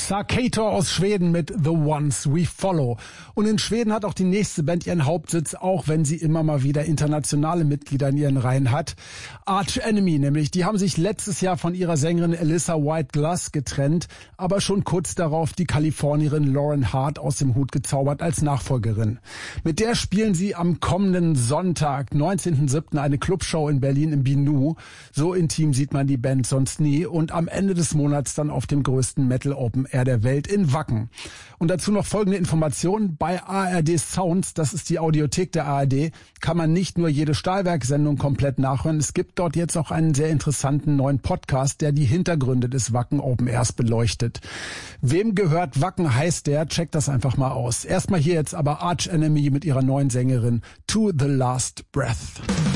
Sarkator aus Schweden mit The Ones We Follow. Und in Schweden hat auch die nächste Band ihren Hauptsitz, auch wenn sie immer mal wieder internationale Mitglieder in ihren Reihen hat. Arch Enemy nämlich, die haben sich letztes Jahr von ihrer Sängerin Alyssa White-Glass getrennt, aber schon kurz darauf die Kalifornierin Lauren Hart aus dem Hut gezaubert als Nachfolgerin. Mit der spielen sie am kommenden Sonntag, 19.07. eine Clubshow in Berlin im Binu. So intim sieht man die Band sonst nie. Und am Ende des Monats dann auf dem größten Metal Open Air der Welt in Wacken. Und dazu noch folgende Informationen. Bei ARD Sounds, das ist die Audiothek der ARD, kann man nicht nur jede Stahlwerk-Sendung komplett nachhören. Es gibt dort jetzt auch einen sehr interessanten neuen Podcast, der die Hintergründe des Wacken Open Airs beleuchtet. Wem gehört Wacken heißt der? Checkt das einfach mal aus. Erstmal hier jetzt aber Arch Enemy mit ihrer neuen Sängerin To the Last Breath.